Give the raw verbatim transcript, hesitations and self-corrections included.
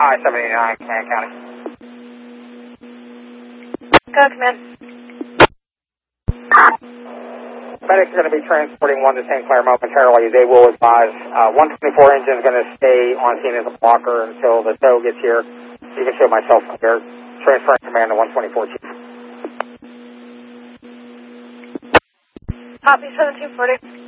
I seventy-nine, Command County. Go, Command. Medics are going to be transporting one to Saint Clair momentarily. They will advise. Uh, one twenty-four engine is going to stay on scene as a blocker until the tow gets here. You can show myself there. Transferring command to one twenty-four, Chief. Copy, seventeen forty.